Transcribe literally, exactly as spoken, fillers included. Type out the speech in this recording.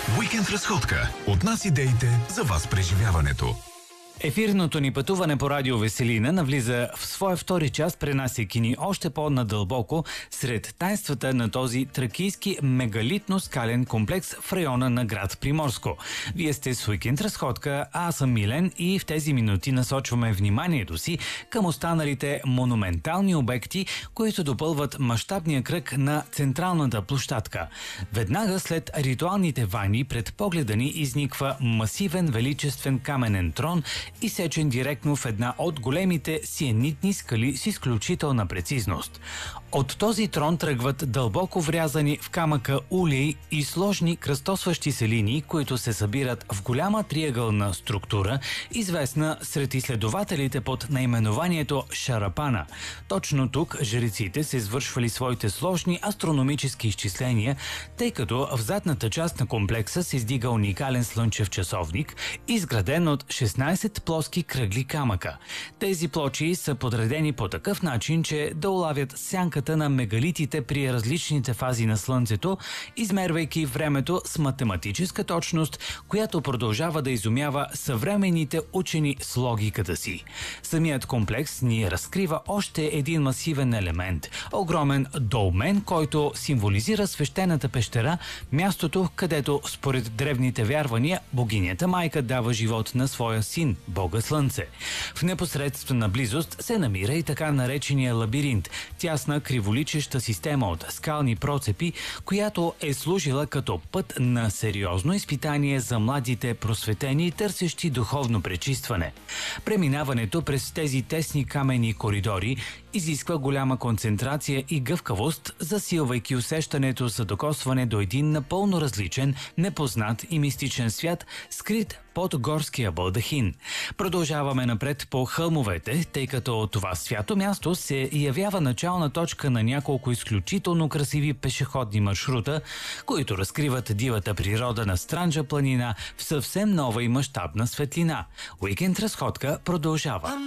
Уикенд разходка. От нас идеите за вас преживяването. Ефирното ни пътуване по радио Веселина навлиза в своя втори час, пренасяйки ни още по-надълбоко сред тайнствата на този тракийски мегалитно-скален комплекс в района на град Приморско. Вие сте с Уикенд разходка, а аз съм Милен и в тези минути насочваме вниманието си към останалите монументални обекти, които допълват мащабния кръг на централната площадка. Веднага след ритуалните вани пред погледа ни изниква масивен величествен каменен трон, изсечен директно в една от големите сиенитни скали с изключителна прецизност. От този трон тръгват дълбоко врязани в камъка улеи и сложни кръстосващи се линии, които се събират в голяма триъгълна структура, известна сред изследователите под наименованието Шарапана. Точно тук жреците са извършвали своите сложни астрономически изчисления, тъй като в задната част на комплекса се издига уникален слънчев часовник, изграден от шестнайсет плоски кръгли камъка. Тези плочи са подредени по такъв начин, че да улавят сянката на мегалитите при различните фази на Слънцето, измервайки времето с математическа точност, която продължава да изумява съвременните учени с логиката си. Самият комплекс ни разкрива още един масивен елемент – огромен долмен, който символизира свещената пещера, мястото, където според древните вярвания богинята майка дава живот на своя син, Бога Слънце. В непосредствена близост се намира и така наречения лабиринт – тясна криволичеща система от скални процепи, която е служила като път на сериозно изпитание за младите просветени, търсещи духовно пречистване. Преминаването през тези тесни каменни коридори изисква голяма концентрация и гъвкавост, засилвайки усещането за докосване до един напълно различен, непознат и мистичен свят, скрит под горския балдахин. Продължаваме напред по хълмовете, тъй като това свято място се явява начална точка на няколко изключително красиви пешеходни маршрута, които разкриват дивата природа на Странджа планина в съвсем нова и мащабна светлина. Уикенд разходка продължава.